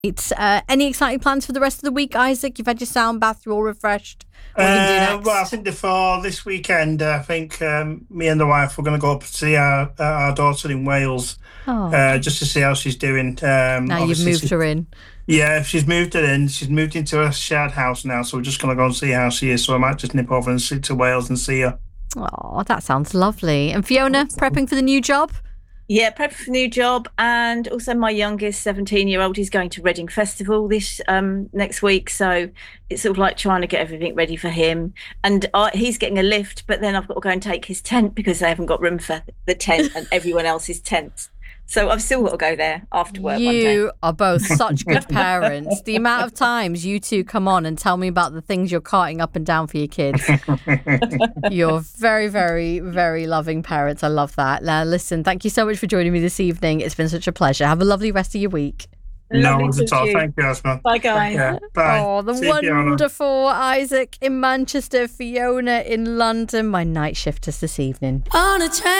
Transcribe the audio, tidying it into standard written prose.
It's any exciting plans for the rest of the week, Isaac? You've had your sound bath, you're all refreshed. What are you going to do next? Well, I think for this weekend, I think me and the wife we're going to go up to see our daughter in Wales, just to see how she's doing. Now you've moved her in. Yeah, she's moved her in. She's moved into a shared house now, so we're just going to go and see how she is. So I might just nip over and sit to Wales and see her. Oh, that sounds lovely. And Fiona, prepping for the new job? Yeah, prepping for the new job, and also my youngest 17-year-old is going to Reading Festival this next week, so it's sort of like trying to get everything ready for him. And he's getting a lift, but then I've got to go and take his tent because they haven't got room for the tent and everyone else's tents. So I've still got to go there after work one day. You are both such good parents. The amount of times you two come on and tell me about the things you're carting up and down for your kids. You're very, very, very loving parents. I love that. Now, listen, thank you so much for joining me this evening. It's been such a pleasure. Have a lovely rest of your week. No worries at all. Thank you, Asma. Bye, guys. Bye. Oh, the wonderful Isaac in Manchester, Fiona in London. My night shifters this evening. On a train.